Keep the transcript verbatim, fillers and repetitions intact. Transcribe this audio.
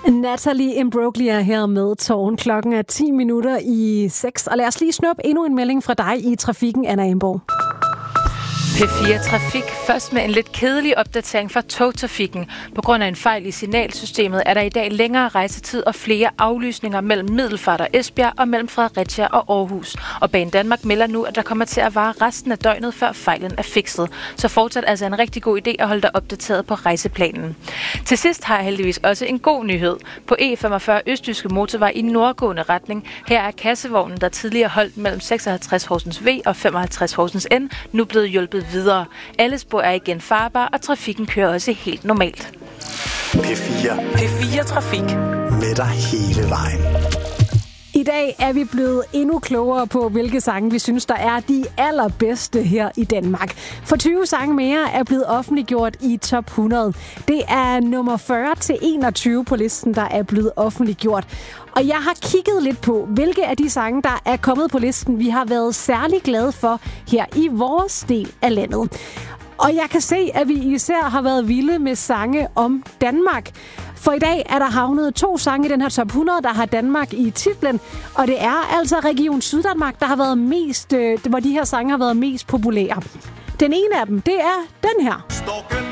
Natalie Imbruglia her med Tårn. Klokken er ti minutter i seks. Og lad os lige snuppe endnu en melding fra dig i trafikken, Anna Emborg. P fire Trafik først med en lidt kedelig opdatering fra togtrafikken. På grund af en fejl i signalsystemet er der i dag længere rejsetid og flere aflysninger mellem Middelfart og Esbjerg og mellem Fredericia og Aarhus. Og Banedanmark melder nu, at der kommer til at vare resten af døgnet, før fejlen er fikset. Så fortsat altså en rigtig god idé at holde dig opdateret på rejseplanen. Til sidst har jeg heldigvis også en god nyhed. På E femogfyrre Østjyske Motorvej i nordgående retning, her er kassevognen, der tidligere holdt mellem seksoghalvtreds Horsens V og femoghalvtreds Horsens N, nu blevet hjulpet videre. Alle spor er igen farbare, og trafikken kører også helt normalt. P fire. P fire Trafik. Med dig hele vejen. I dag er vi blevet endnu klogere på, hvilke sange vi synes, der er de allerbedste her i Danmark. For tyve sange mere er blevet offentliggjort i top hundrede. Det er nummer fyrre til enogtyve på listen, der er blevet offentliggjort. Og jeg har kigget lidt på, hvilke af de sange, der er kommet på listen, vi har været særlig glade for her i vores del af landet. Og jeg kan se, at vi især har været vilde med sange om Danmark. For i dag er der havnet to sange i den her top hundrede, der har Danmark i titlen. Og det er altså Region Syddanmark, der har været mest, øh, hvor de her sange har været mest populære. Den ene af dem, det er den her.